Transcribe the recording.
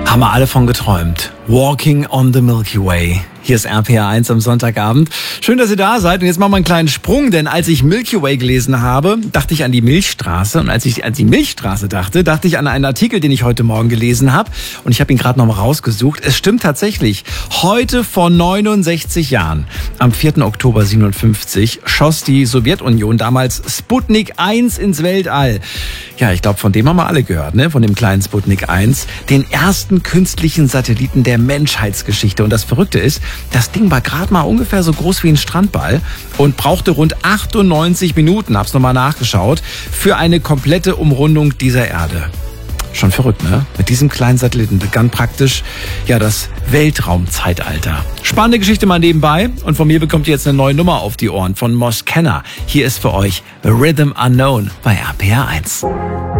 Haben wir alle von geträumt. Walking on the Milky Way. Hier ist RPR 1 am Sonntagabend. Schön, dass ihr da seid. Und jetzt machen wir einen kleinen Sprung, denn als ich Milky Way gelesen habe, dachte ich an die Milchstraße. Und als ich an die Milchstraße dachte ich an einen Artikel, den ich heute Morgen gelesen habe. Und ich habe ihn gerade noch mal rausgesucht. Es stimmt tatsächlich. Heute vor 69 Jahren, am 4. Oktober 57, schoss die Sowjetunion damals Sputnik 1 ins Weltall. Ja, ich glaube, von dem haben wir alle gehört, ne? Von dem kleinen Sputnik 1. Den ersten künstlichen Satelliten der Menschheitsgeschichte. Und das Verrückte ist, das Ding war gerade mal ungefähr so groß wie ein Strandball und brauchte rund 98 Minuten, hab's nochmal nachgeschaut, für eine komplette Umrundung dieser Erde. Schon verrückt, ne? Mit diesem kleinen Satelliten begann praktisch, das Weltraumzeitalter. Spannende Geschichte mal nebenbei. Und von mir bekommt ihr jetzt eine neue Nummer auf die Ohren von Mosh Kenner. Hier ist für euch Rhythm Unknown bei RPR 1.